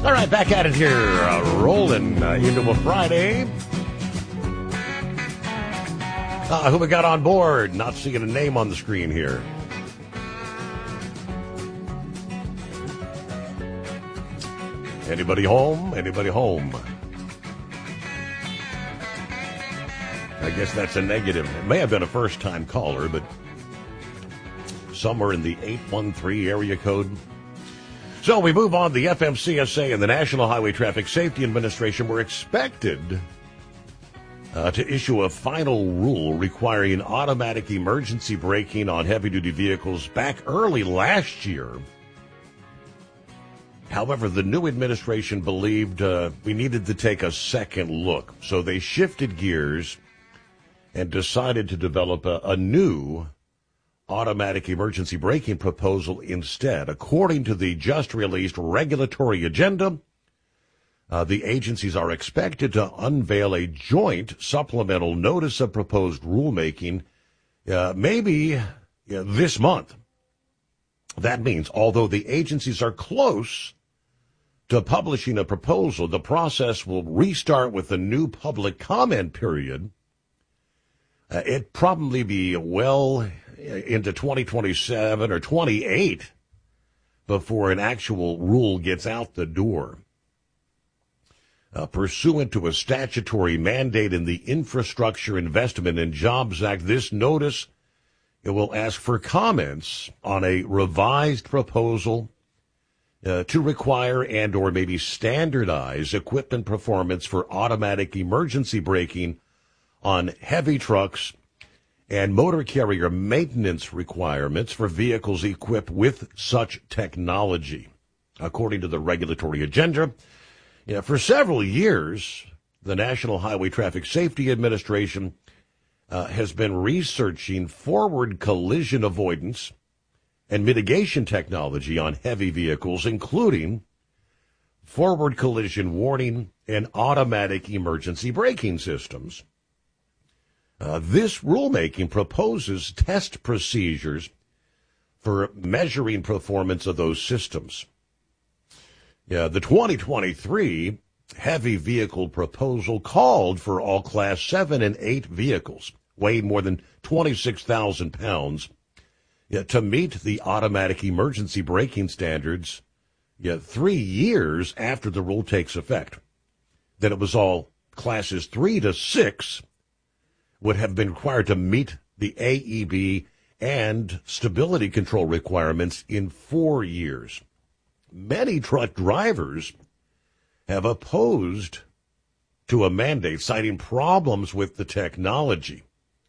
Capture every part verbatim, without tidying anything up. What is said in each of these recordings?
All right, back at it here, uh, rolling uh, into a Friday. Uh, who we got on board? Not seeing a name on the screen here. Anybody home? Anybody home? I guess that's a negative. It may have been a first-time caller, but somewhere in the eight one three area code. So we move on. The F M C S A and the National Highway Traffic Safety Administration were expected uh, to issue a final rule requiring automatic emergency braking on heavy-duty vehicles back early last year. However, the new administration believed uh, we needed to take a second look. So they shifted gears and decided to develop a, a new automatic emergency braking proposal instead. According to the just-released regulatory agenda, uh, the agencies are expected to unveil a joint supplemental notice of proposed rulemaking uh, maybe uh, this month. That means, although the agencies are close to publishing a proposal, the process will restart with a new public comment period. Uh, it'd probably be well into twenty twenty-seven or twenty-eight before an actual rule gets out the door. Uh, pursuant to a statutory mandate in the Infrastructure Investment and Jobs Act, this notice it will ask for comments on a revised proposal uh, to require and or maybe standardize equipment performance for automatic emergency braking on heavy trucks and motor carrier maintenance requirements for vehicles equipped with such technology. According to the regulatory agenda, you know, for several years, the National Highway Traffic Safety Administration uh, has been researching forward collision avoidance and mitigation technology on heavy vehicles, including forward collision warning and automatic emergency braking systems. Uh, this rulemaking proposes test procedures for measuring performance of those systems. Yeah, the twenty twenty-three heavy vehicle proposal called for all Class seven and eight vehicles weighing more than twenty-six thousand pounds yeah, to meet the automatic emergency braking standards yeah, three years after the rule takes effect. Then it was all Classes three to six would have been required to meet the A E B and stability control requirements in four years. Many truck drivers have opposed to a mandate, citing problems with the technology.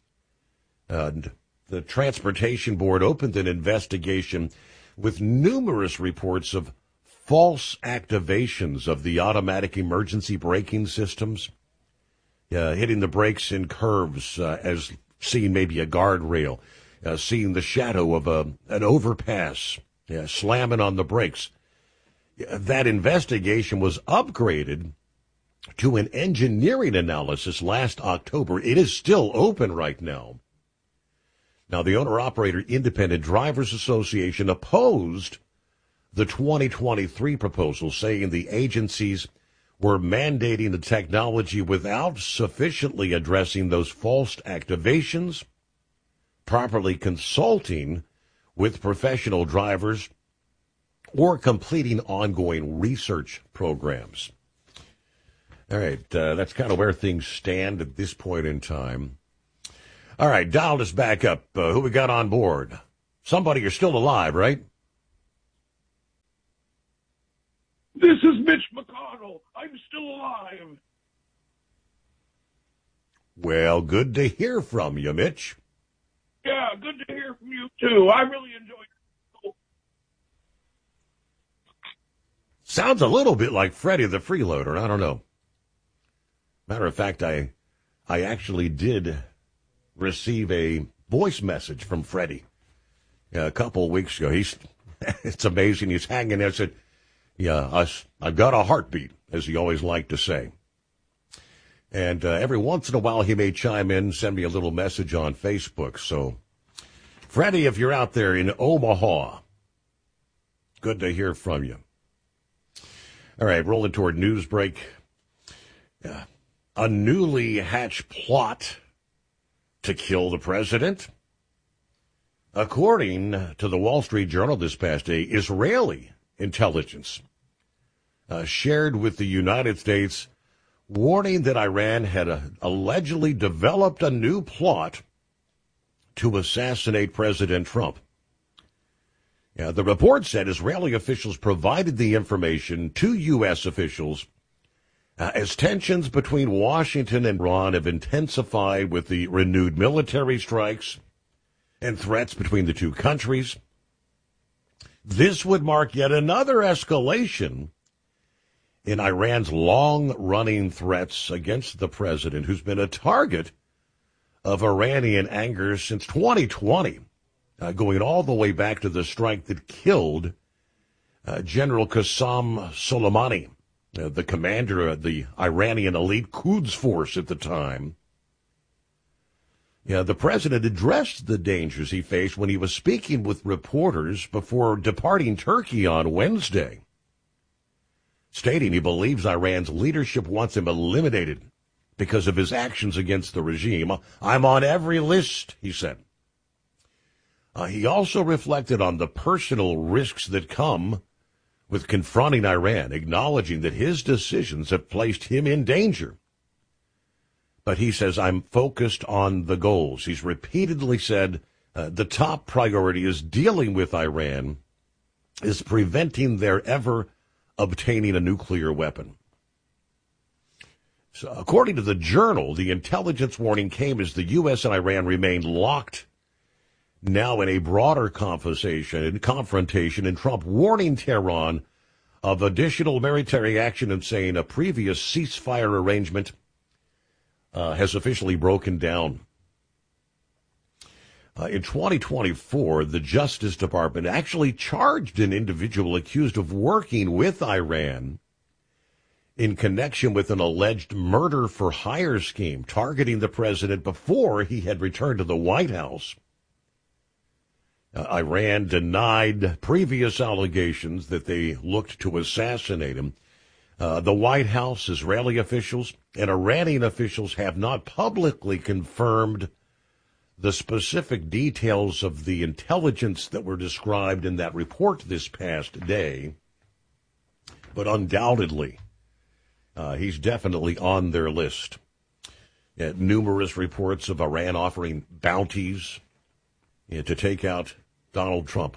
And the Transportation Board opened an investigation with numerous reports of false activations of the automatic emergency braking systems. Uh, hitting the brakes in curves uh, as seeing maybe a guardrail, uh, seeing the shadow of a, an overpass, yeah, slamming on the brakes. That investigation was upgraded to an engineering analysis last October. It is still open right now. Now, the Owner-Operator Independent Drivers Association opposed the twenty twenty-three proposal, saying the agencies were mandating the technology without sufficiently addressing those false activations, properly consulting with professional drivers, or completing ongoing research programs. All right, uh, that's kind of where things stand at this point in time. All right, dialed us back up. Uh, who we got on board? Somebody, you're still alive, right? This is Mitch McConnell. I'm still alive. Well, good to hear from you, Mitch. Yeah, good to hear from you, too. I really enjoyed it. Sounds a little bit like Freddie the Freeloader. I don't know. Matter of fact, I I actually did receive a voice message from Freddie a couple of weeks ago. He's it's amazing. He's hanging there. I said, yeah, I, I've got a heartbeat, as he always liked to say. And uh, every once in a while, he may chime in, send me a little message on Facebook. So, Freddie, if you're out there in Omaha, good to hear from you. All right, rolling toward news break. Uh, a newly hatched plot to kill the president. According to the Wall Street Journal this past day, Israeli intelligence uh, shared with the United States, warning that Iran had uh, allegedly developed a new plot to assassinate President Trump. Yeah, the report said Israeli officials provided the information to U S officials uh, as tensions between Washington and Iran have intensified with the renewed military strikes and threats between the two countries. This would mark yet another escalation in Iran's long-running threats against the president, who's been a target of Iranian anger since twenty twenty. Uh, going all the way back to the strike that killed uh, General Qassem Soleimani, uh, the commander of the Iranian elite Quds force at the time. Yeah, the president addressed the dangers he faced when he was speaking with reporters before departing Turkey on Wednesday, stating he believes Iran's leadership wants him eliminated because of his actions against the regime. "I'm on every list," he said. Uh, he also reflected on the personal risks that come with confronting Iran, acknowledging that his decisions have placed him in danger. But he says, "I'm focused on the goals." He's repeatedly said uh, the top priority is dealing with Iran, is preventing their ever obtaining a nuclear weapon. So, according to the Journal, the intelligence warning came as the U S and Iran remained locked now in a broader conversation and confrontation, and Trump warning Tehran of additional military action and saying a previous ceasefire arrangement uh, has officially broken down. Uh, in twenty twenty-four, the Justice Department actually charged an individual accused of working with Iran in connection with an alleged murder-for-hire scheme targeting the president before he had returned to the White House. Uh, Iran denied previous allegations that they looked to assassinate him. Uh, the White House, Israeli officials, and Iranian officials have not publicly confirmed the specific details of the intelligence that were described in that report this past day. But undoubtedly, uh, he's definitely on their list. Uh, numerous reports of Iran offering bounties uh, to take out Donald Trump.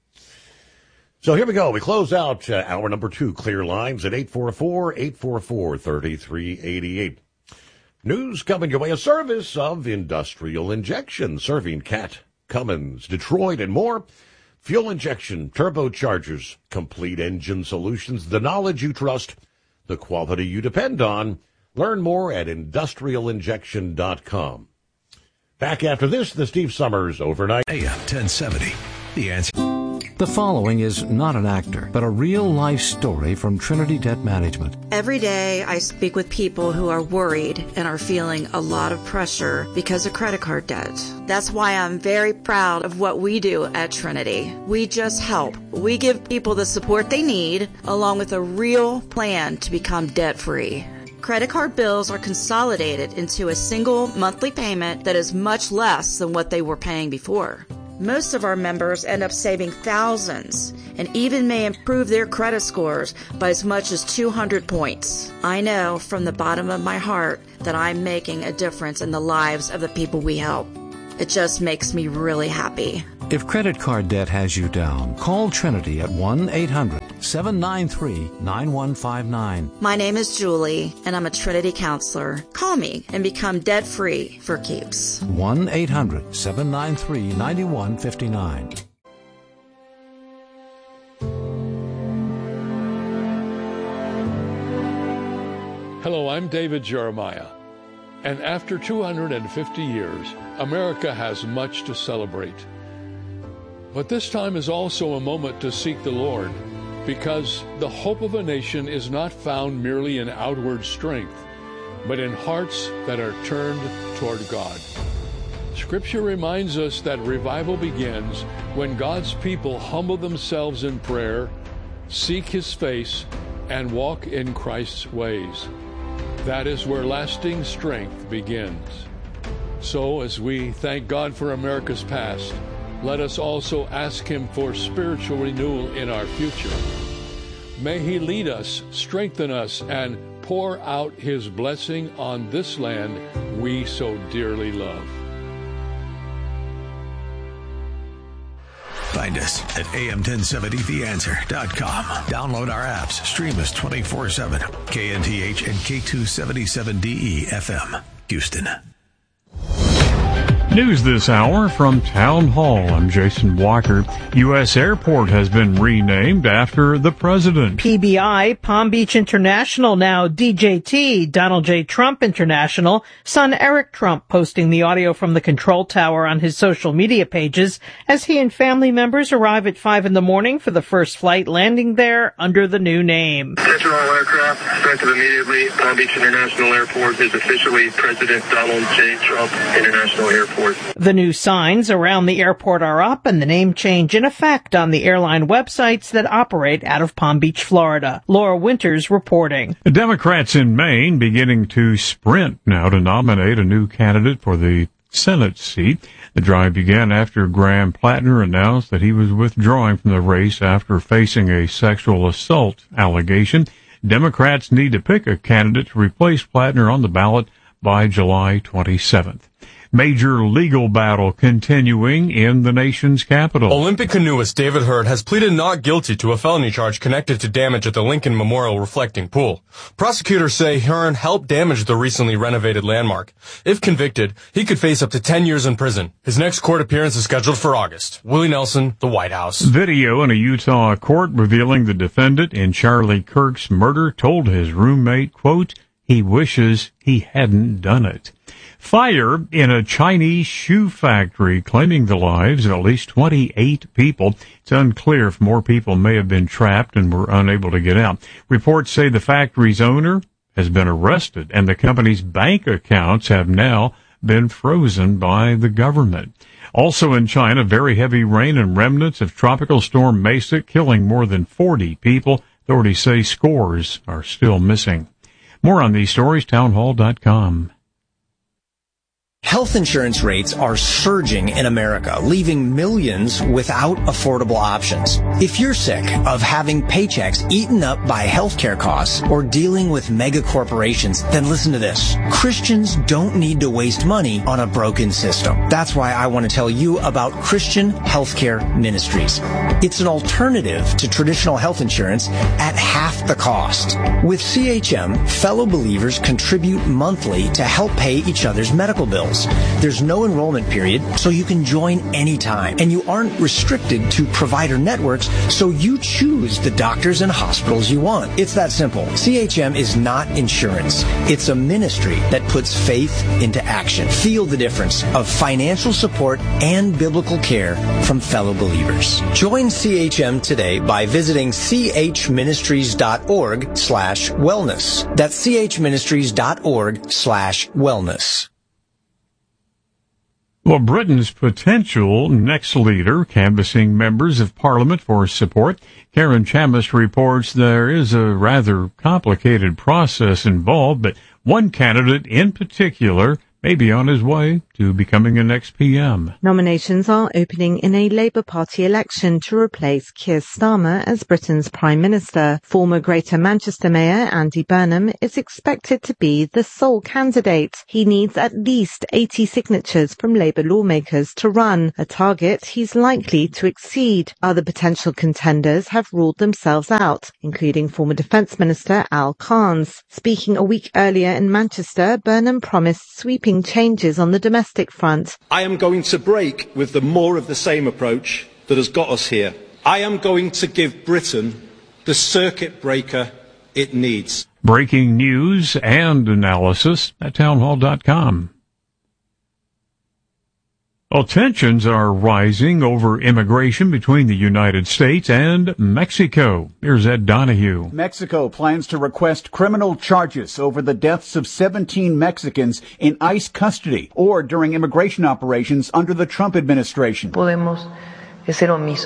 So here we go. We close out uh, hour number two. Clear lines at eight four four, eight four four, three three eight eight. News coming your way, a service of Industrial Injection, serving Cat, Cummins, Detroit, and more. Fuel injection, turbochargers, complete engine solutions, the knowledge you trust, the quality you depend on. Learn more at industrial injection dot com. Back after this, the Steve Summers Overnight. A M ten seventy, The Answer. The following is not an actor, but a real-life story from Trinity Debt Management. Every day I speak with people who are worried and are feeling a lot of pressure because of credit card debt. That's why I'm very proud of what we do at Trinity. We just help. We give people the support they need, along with a real plan to become debt-free. Credit card bills are consolidated into a single monthly payment that is much less than what they were paying before. Most of our members end up saving thousands and even may improve their credit scores by as much as two hundred points. I know from the bottom of my heart that I'm making a difference in the lives of the people we help. It just makes me really happy. If credit card debt has you down, call Trinity at one eight hundred, seven nine three, nine one five nine. My name is Julie, and I'm a Trinity counselor. Call me and become debt-free for keeps. one eight hundred, seven nine three, nine one five nine. Hello, I'm David Jeremiah. And after two hundred fifty years, America has much to celebrate. But this time is also a moment to seek the Lord, because the hope of a nation is not found merely in outward strength, but in hearts that are turned toward God. Scripture reminds us that revival begins when God's people humble themselves in prayer, seek His face, and walk in Christ's ways. That is where lasting strength begins. So, as we thank God for America's past, let us also ask Him for spiritual renewal in our future. May He lead us, strengthen us, and pour out His blessing on this land we so dearly love. Find us at A M ten seventy the answer dot com. Download our apps. Stream us twenty-four seven. K N T H and K two seventy-seven D E F M, Houston. News this hour from Town Hall. I'm Jason Walker. U S Airport has been renamed after the president. P B I, Palm Beach International, now D J T, Donald J. Trump International. Son Eric Trump posting the audio from the control tower on his social media pages as he and family members arrive at five in the morning for the first flight landing there under the new name. Attention all aircraft, effective immediately. Palm Beach International Airport is officially President Donald J. Trump International Airport. The new signs around the airport are up and the name change in effect on the airline websites that operate out of Palm Beach, Florida. Laura Winters reporting. The Democrats in Maine beginning to sprint now to nominate a new candidate for the Senate seat. The drive began after Graham Plattner announced that he was withdrawing from the race after facing a sexual assault allegation. Democrats need to pick a candidate to replace Plattner on the ballot by July twenty-seventh. Major legal battle continuing in the nation's capital. Olympic canoeist David Hurd has pleaded not guilty to a felony charge connected to damage at the Lincoln Memorial Reflecting Pool. Prosecutors say Hearn helped damage the recently renovated landmark. If convicted, he could face up to ten years in prison. His next court appearance is scheduled for August. Willie Nelson, The White House. Video in a Utah court revealing the defendant in Charlie Kirk's murder told his roommate, quote, he wishes he hadn't done it. Fire in a Chinese shoe factory claiming the lives of at least twenty-eight people. It's unclear if more people may have been trapped and were unable to get out. Reports say the factory's owner has been arrested and the company's bank accounts have now been frozen by the government. Also in China, very heavy rain and remnants of Tropical Storm Mesa killing more than forty people. Authorities say scores are still missing. More on these stories, townhall dot com. Health insurance rates are surging in America, leaving millions without affordable options. If you're sick of having paychecks eaten up by healthcare costs or dealing with mega corporations, then listen to this. Christians don't need to waste money on a broken system. That's why I want to tell you about Christian Healthcare Ministries. It's an alternative to traditional health insurance at half the cost. With C H M, fellow believers contribute monthly to help pay each other's medical bills. There's no enrollment period, so you can join anytime. And you aren't restricted to provider networks, so you choose the doctors and hospitals you want. It's that simple. C H M is not insurance. It's a ministry that puts faith into action. Feel the difference of financial support and biblical care from fellow believers. Join C H M today by visiting chministries.org slash wellness. That's chministries.org slash wellness. Well, Britain's potential next leader canvassing members of Parliament for support. Karen Chammis reports there is a rather complicated process involved, but one candidate in particular may be on his way to becoming a next P M. Nominations are opening in a Labour Party election to replace Keir Starmer as Britain's Prime Minister. Former Greater Manchester Mayor Andy Burnham is expected to be the sole candidate. He needs at least eighty signatures from Labour lawmakers to run, a target he's likely to exceed. Other potential contenders have ruled themselves out, including former Defence Minister Al Carnes. Speaking a week earlier in Manchester, Burnham promised sweeping changes on the domestic front. I am going to break with the more of the same approach that has got us here. I am going to give Britain the circuit breaker it needs. Breaking news and analysis at townhall dot com. Well, tensions are rising over immigration between the United States and Mexico. Here's Ed Donahue. Mexico plans to request criminal charges over the deaths of seventeen Mexicans in ICE custody or during immigration operations under the Trump administration. Podemos ser omisos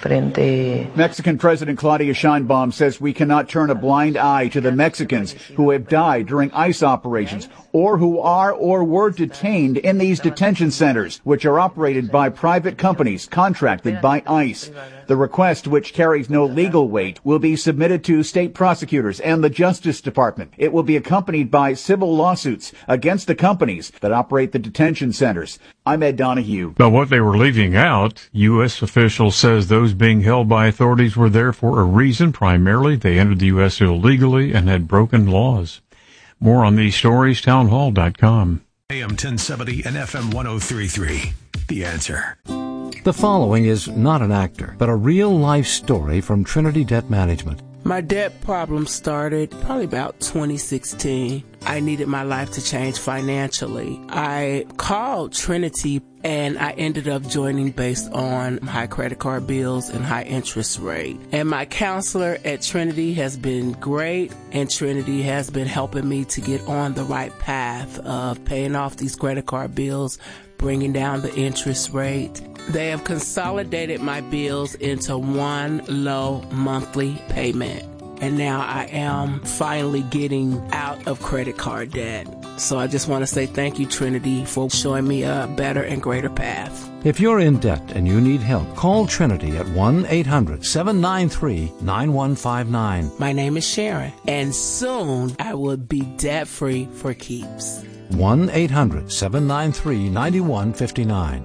Mexican President Claudia Sheinbaum says we cannot turn a blind eye to the Mexicans who have died during ICE operations or who are or were detained in these detention centers, which are operated by private companies contracted by ICE. The request, which carries no legal weight, will be submitted to state prosecutors and the Justice Department. It will be accompanied by civil lawsuits against the companies that operate the detention centers. I'm Ed Donahue. But what they were leaving out, U S officials says those being held by authorities were there for a reason. Primarily, they entered the U S illegally and had broken laws. More on these stories, townhall dot com. A M ten seventy and F M one oh three point three. The Answer. The following is not an actor, but a real-life story from Trinity Debt Management. My debt problem started probably about twenty sixteen. I needed my life to change financially. I called Trinity and I ended up joining based on high credit card bills and high interest rate. And my counselor at Trinity has been great, and Trinity has been helping me to get on the right path of paying off these credit card bills, bringing down the interest rate. They have consolidated my bills into one low monthly payment. And now I am finally getting out of credit card debt. So I just want to say thank you, Trinity, for showing me a better and greater path. If you're in debt and you need help, call Trinity at one eight hundred seven nine three nine one five nine. My name is Sharon, and soon I will be debt-free for keeps. one eight hundred seven nine three nine one five nine.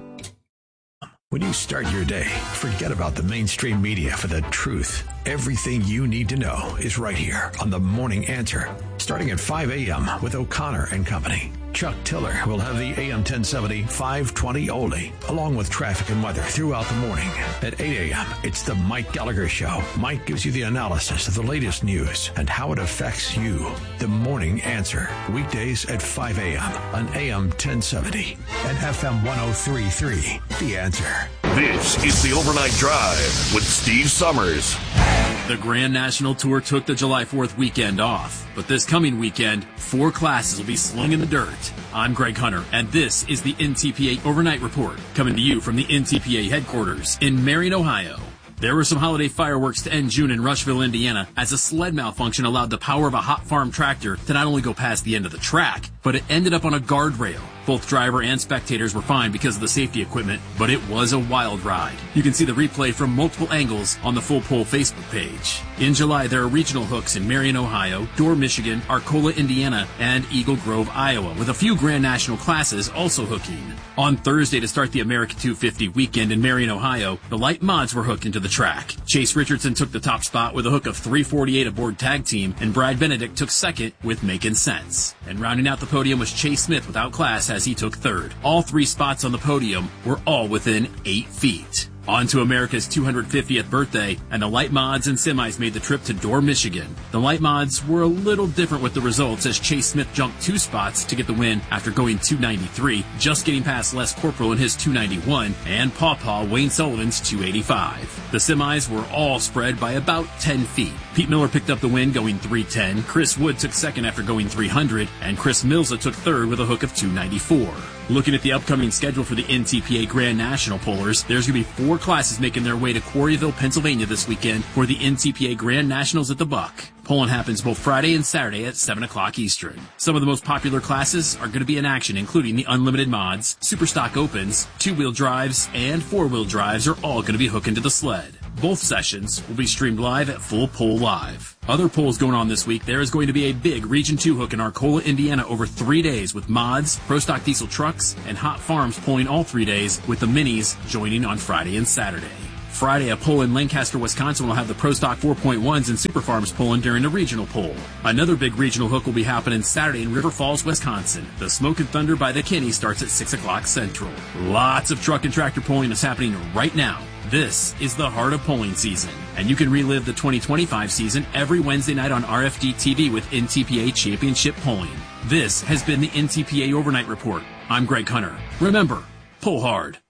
When you start your day, forget about the mainstream media for the truth. Everything you need to know is right here on The Morning Answer, starting at five a.m. with O'Connor and Company. Chuck Tiller will have the A M ten seventy five twenty oldie, along with traffic and weather throughout the morning. At eight a.m., it's the Mike Gallagher Show. Mike gives you the analysis of the latest news and how it affects you. The Morning Answer, weekdays at five a.m. on A M ten seventy and F M one oh three point three. The Answer. This is the Overnight Drive with Steve Summers. The Grand National Tour took the July fourth weekend off, but this coming weekend, four classes will be slinging the dirt. I'm Greg Hunter, and this is the N T P A Overnight Report, coming to you from the N T P A headquarters in Marion, Ohio. There were some holiday fireworks to end June in Rushville, Indiana, as a sled malfunction allowed the power of a hot farm tractor to not only go past the end of the track, but it ended up on a guardrail. Both driver and spectators were fine because of the safety equipment, but it was a wild ride. You can see the replay from multiple angles on the Full Pole Facebook page. In July, there are regional hooks in Marion, Ohio, Dorr, Michigan, Arcola, Indiana, and Eagle Grove, Iowa, with a few Grand National classes also hooking. On Thursday, to start the America two fifty weekend in Marion, Ohio, the light mods were hooked into the track. Chase Richardson took the top spot with a hook of three forty-eight aboard tag team, and Brad Benedict took second with Making Sense. And rounding out the podium was Chase Smith without class as he took third. All three spots on the podium were all within eight feet. On to America's two hundred fiftieth birthday, and the light mods and semis made the trip to Dorr, Michigan. The light mods were a little different with the results as Chase Smith jumped two spots to get the win after going two ninety-three, just getting past Les Corporal in his two ninety-one, and Paw Paw Wayne Sullivan's two eighty-five. The semis were all spread by about ten feet. Pete Miller picked up the win going three ten, Chris Wood took second after going three hundred, and Chris Milza took third with a hook of two ninety-four. Looking at the upcoming schedule for the N T P A Grand National Pullers, there's going to be four classes making their way to Quarryville, Pennsylvania this weekend for the N T P A Grand Nationals at the Buck. Pulling happens both Friday and Saturday at seven o'clock Eastern. Some of the most popular classes are going to be in action, including the Unlimited Mods, Superstock Opens, two-wheel drives, and four-wheel drives are all going to be hooking to the sled. Both sessions will be streamed live at Full Pull Live. Other pulls going on this week, there is going to be a big Region two hook in Arcola, Indiana over three days with mods, Pro Stock Diesel trucks, and Hot Farms pulling all three days with the minis joining on Friday and Saturday. Friday, a pull in Lancaster, Wisconsin will have the Pro Stock four point ones and Super Farms pulling during a regional pull. Another big regional hook will be happening Saturday in River Falls, Wisconsin. The Smoke and Thunder by the Kinney starts at six o'clock Central. Lots of truck and tractor pulling is happening right now. This is the heart of polling season, and you can relive the twenty twenty-five season every Wednesday night on R F D T V with N T P A Championship Polling. This has been the N T P A Overnight Report. I'm Greg Hunter. Remember, pull hard.